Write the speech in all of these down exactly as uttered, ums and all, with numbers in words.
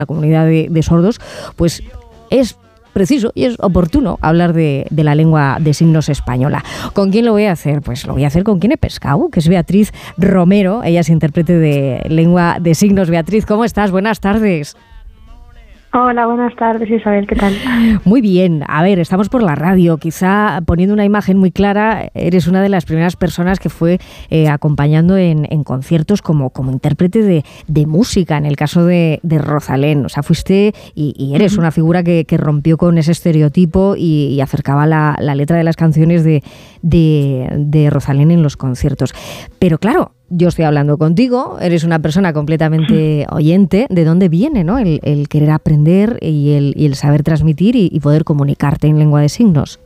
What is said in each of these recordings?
la comunidad de, de sordos, pues es preciso y es oportuno hablar de, de la lengua de signos española. ¿Con quién lo voy a hacer? Pues lo voy a hacer con quien he pescado, que es Beatriz Romero. Ella es intérprete de lengua de signos. Beatriz, ¿cómo estás? Buenas tardes. Hola, buenas tardes, Isabel, ¿qué tal? Muy bien, a ver, estamos por la radio, quizá poniendo una imagen muy clara, eres una de las primeras personas que fue eh, acompañando en, en conciertos como, como intérprete de, de música, en el caso de, de Rosalén, o sea, fuiste y, y eres una figura que, que rompió con ese estereotipo y, y acercaba la, la letra de las canciones de, de, de Rosalén en los conciertos. Pero claro, yo estoy hablando contigo, eres una persona completamente oyente. ¿De dónde viene, ¿no? el, el querer aprender y el, y el saber transmitir y, y poder comunicarte en lengua de signos?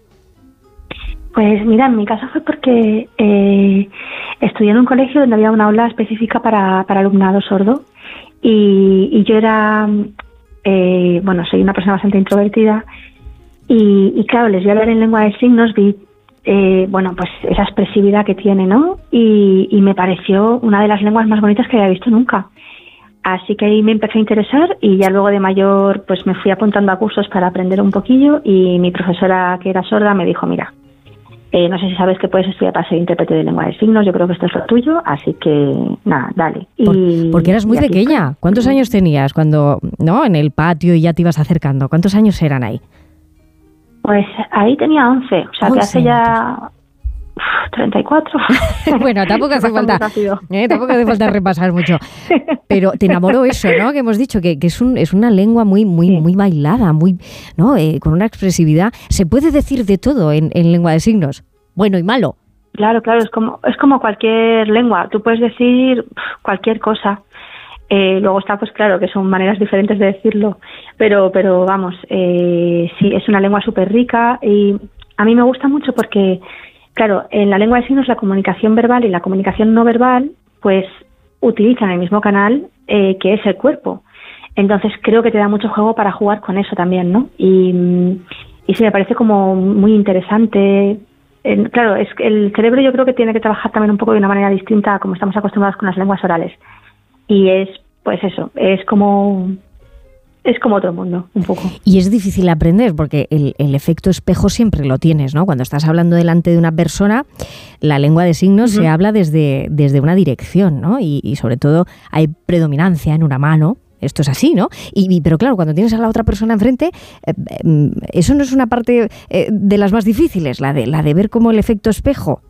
Pues mira, en mi caso fue porque eh, estudié en un colegio donde había una aula específica para, para alumnado sordo y, y yo era, eh, bueno, soy una persona bastante introvertida y, y claro, les vi hablar en lengua de signos, vi Eh, bueno, pues esa expresividad que tiene, ¿no? Y, y me pareció una de las lenguas más bonitas que había visto nunca. Así que ahí me empecé a interesar y ya luego de mayor pues me fui apuntando a cursos para aprender un poquillo y mi profesora, que era sorda, me dijo, mira, eh, no sé si sabes que puedes estudiar para ser intérprete de lengua de signos, yo creo que esto es lo tuyo, así que nada, dale. Por, y, porque eras muy pequeña. Fue. ¿Cuántos años tenías cuando, no, en el patio y ya te ibas acercando? ¿Cuántos años eran ahí? Pues ahí tenía once, o sea, once, que hace ya uf, treinta y cuatro. Bueno, tampoco hace falta eh, tampoco hace falta repasar mucho. Pero te enamoró eso, ¿no? Que hemos dicho que, que es un es una lengua muy muy sí. muy bailada, muy, ¿no? Eh, con una expresividad. Se puede decir de todo en, en lengua de signos, bueno y malo. Claro, claro, es como es como cualquier lengua. Tú puedes decir cualquier cosa. Eh, luego está, pues claro, que son maneras diferentes de decirlo, pero pero vamos, eh, sí, es una lengua súper rica y a mí me gusta mucho porque, claro, en la lengua de signos la comunicación verbal y la comunicación no verbal, pues utilizan el mismo canal eh, que es el cuerpo. Entonces creo que te da mucho juego para jugar con eso también, ¿no? Y, y sí, me parece como muy interesante. Eh, claro, es que el cerebro yo creo que tiene que trabajar también un poco de una manera distinta a como estamos acostumbrados con las lenguas orales. Y es, pues eso, es como es como otro mundo, un poco. Y es difícil aprender porque el, el efecto espejo siempre lo tienes, ¿no? Cuando estás hablando delante de una persona, la lengua de signos uh-huh. se habla desde, desde una dirección, ¿no? Y, y sobre todo hay predominancia en una mano. Esto es así, ¿no? Y, y pero claro, cuando tienes a la otra persona enfrente, eh, eh, eso no es una parte eh, de las más difíciles, la de la de ver como el efecto espejo.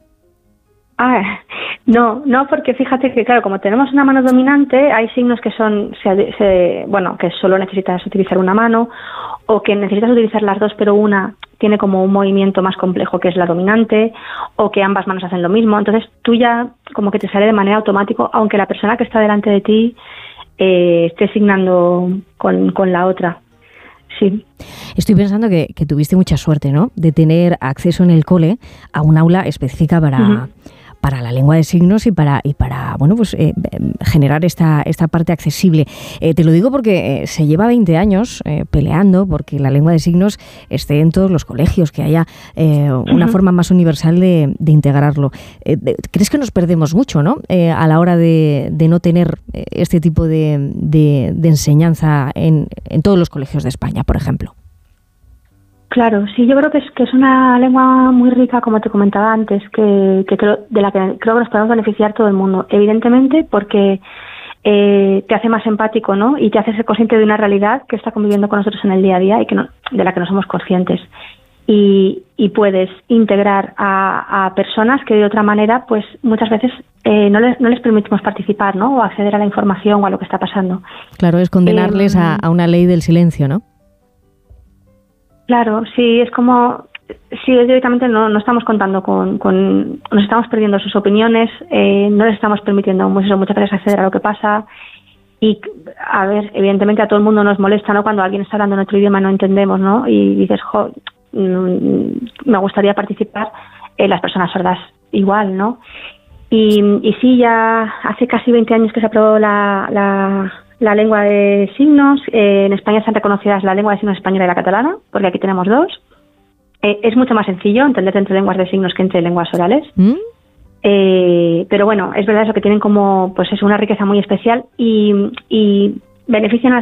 Ah, no, no, porque fíjate que claro, como tenemos una mano dominante, hay signos que son, se, se, bueno, que solo necesitas utilizar una mano o que necesitas utilizar las dos, pero una tiene como un movimiento más complejo que es la dominante, o que ambas manos hacen lo mismo. Entonces tú ya como que te sale de manera automática, aunque la persona que está delante de ti eh, esté signando con, con la otra. Sí. Estoy pensando que, que tuviste mucha suerte, ¿no? De tener acceso en el cole a un aula específica para... Uh-huh. para la lengua de signos y para y para bueno pues eh, generar esta esta parte accesible. Eh, te lo digo porque eh, se lleva veinte años eh, peleando porque la lengua de signos esté en todos los colegios, que haya eh, una uh-huh. forma más universal de, de integrarlo. Eh, de, ¿Crees que nos perdemos mucho, no? Eh, a la hora de, de no tener este tipo de, de, de enseñanza en, en todos los colegios de España, por ejemplo. Claro, sí, yo creo que es que es una lengua muy rica, como te comentaba antes, que, que creo, de la que creo que nos podemos beneficiar todo el mundo. Evidentemente, porque eh, te hace más empático, ¿no? Y te hace ser consciente de una realidad que está conviviendo con nosotros en el día a día y que no, de la que no somos conscientes. Y, y puedes integrar a, a personas que de otra manera, pues muchas veces eh, no les no les permitimos participar, ¿no? O acceder a la información o a lo que está pasando. Claro, es condenarles eh, a, a una ley del silencio, ¿no? Claro, sí, es como, sí, directamente no, no estamos contando con, con, nos estamos perdiendo sus opiniones, eh, no les estamos permitiendo muchas, muchas veces acceder a lo que pasa y, a ver, evidentemente a todo el mundo nos molesta, ¿no? Cuando alguien está hablando en otro idioma y no entendemos, ¿no? Y dices, jo, me gustaría participar, eh, las personas sordas igual, ¿no? Y, y sí, ya hace casi veinte años que se aprobó la... la la lengua de signos. Eh, en España están reconocidas la lengua de signos española y la catalana, porque aquí tenemos dos. Eh, es mucho más sencillo entender entre lenguas de signos que entre lenguas orales. ¿Mm? Eh, pero bueno, es verdad eso que tienen como, pues es una riqueza muy especial y, y benefician a